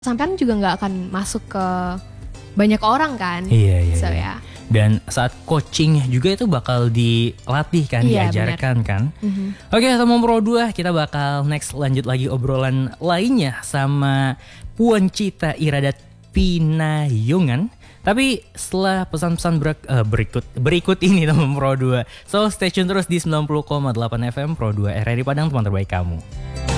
sampean juga nggak akan masuk ke banyak orang kan. Iya. So ya. Dan saat coaching juga itu bakal dilatih kan, diajarkan kan. Oke, teman Pro 2, kita bakal next lanjut lagi obrolan lainnya sama Puan Cita Iradat Pinayungan. Tapi setelah pesan-pesan berikut ini teman Pro 2. So stay tune terus di 90,8 FM Pro 2 RRI Padang, teman terbaik kamu.